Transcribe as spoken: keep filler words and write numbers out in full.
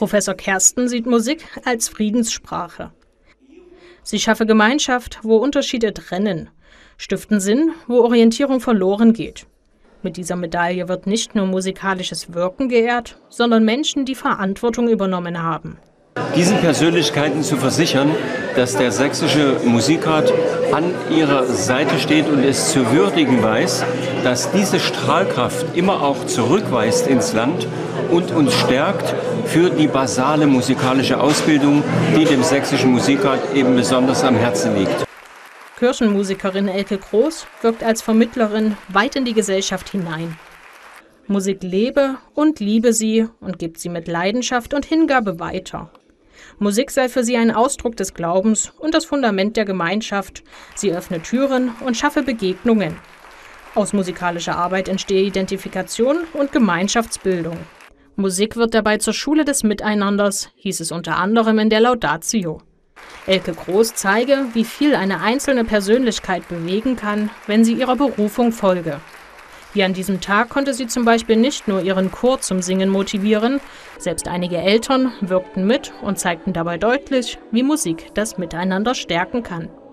Professor Kersten sieht Musik als Friedenssprache. Sie schaffe Gemeinschaft, wo Unterschiede trennen, stiften Sinn, wo Orientierung verloren geht. Mit dieser Medaille wird nicht nur musikalisches Wirken geehrt, sondern Menschen, die Verantwortung übernommen haben. Diesen Persönlichkeiten zu versichern, dass der Sächsische Musikrat an ihrer Seite steht und es zu würdigen weiß, dass diese Strahlkraft immer auch zurückweist ins Land und uns stärkt für die basale musikalische Ausbildung, die dem Sächsischen Musikrat eben besonders am Herzen liegt. Kirchenmusikerin Elke Groß wirkt als Vermittlerin weit in die Gesellschaft hinein. Musik lebe und liebe sie und gibt sie mit Leidenschaft und Hingabe weiter. Musik sei für sie ein Ausdruck des Glaubens und das Fundament der Gemeinschaft. Sie öffne Türen und schaffe Begegnungen. Aus musikalischer Arbeit entstehe Identifikation und Gemeinschaftsbildung. Musik wird dabei zur Schule des Miteinanders, hieß es unter anderem in der Laudatio. Elke Groß zeige, wie viel eine einzelne Persönlichkeit bewegen kann, wenn sie ihrer Berufung folge. Wie an diesem Tag konnte sie zum Beispiel nicht nur ihren Chor zum Singen motivieren, selbst einige Eltern wirkten mit und zeigten dabei deutlich, wie Musik das Miteinander stärken kann.